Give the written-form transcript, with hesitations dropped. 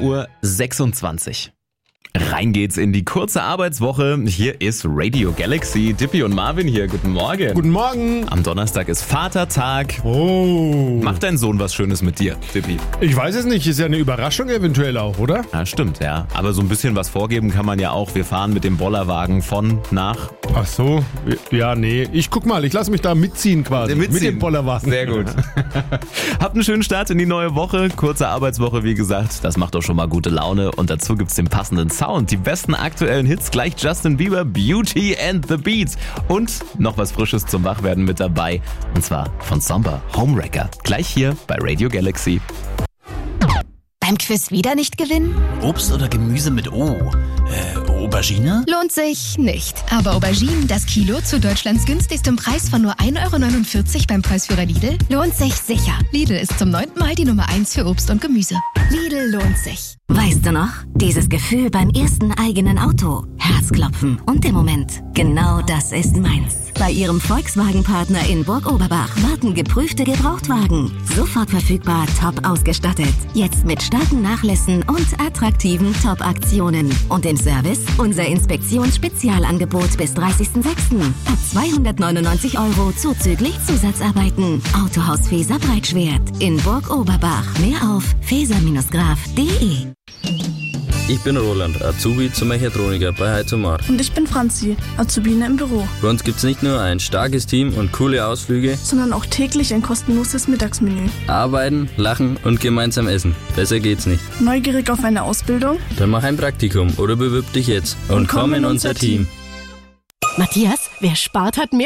7:26 Uhr. Rein geht's in die kurze Arbeitswoche. Hier ist Radio Galaxy. Dippy und Marvin hier. Guten Morgen. Guten Morgen. Am Donnerstag ist Vatertag. Oh. Macht dein Sohn was Schönes mit dir, Dippy? Ich weiß es nicht. Ist ja eine Überraschung eventuell auch, oder? Ja, stimmt, ja. Aber so ein bisschen was vorgeben kann man ja auch. Wir fahren mit dem Bollerwagen von nach... Ach so. Ja, nee. Ich guck mal. Ich lasse mich da mitziehen quasi. Mit dem Bollerwagen. Sehr gut. Habt einen schönen Start in die neue Woche. Kurze Arbeitswoche, wie gesagt. Das macht doch schon mal gute Laune. Und dazu gibt's den passenden Sound. Die besten aktuellen Hits, gleich Justin Bieber, Beauty and the Beats. Und noch was Frisches zum Wachwerden mit dabei. Und zwar von Somber, Homewrecker. Gleich hier bei Radio Galaxy. Beim Quiz wieder nicht gewinnen? Obst oder Gemüse mit O? Aubergine? Lohnt sich nicht. Aber Auberginen, das Kilo zu Deutschlands günstigstem Preis von nur 1,49 € beim Preisführer Lidl, lohnt sich sicher. Lidl ist zum 9. Mal die Nummer 1 für Obst und Gemüse. Lidl lohnt sich. Weißt du noch? Dieses Gefühl beim ersten eigenen Auto. Herzklopfen und der Moment. Genau das ist meins. Bei Ihrem Volkswagen-Partner in Burg Oberbach warten geprüfte Gebrauchtwagen. Sofort verfügbar, top ausgestattet. Jetzt mit starken Nachlässen und attraktiven Top-Aktionen. Und im Service unser Inspektionsspezialangebot bis 30.06. Ab 299 € zuzüglich Zusatzarbeiten. Autohaus Feser Breitschwert in Burg Oberbach. Mehr auf feser-graf.de. Ich bin Roland, Azubi zum Mechatroniker bei Heizomar. Und ich bin Franzi, Azubine im Büro. Bei uns gibt's nicht nur ein starkes Team und coole Ausflüge, Sondern auch täglich ein kostenloses Mittagsmenü. arbeiten, lachen und gemeinsam essen. Besser geht's nicht. Neugierig auf eine Ausbildung? Dann mach ein Praktikum oder bewirb dich jetzt und komm in unser Team. Matthias, wer spart, hat mehr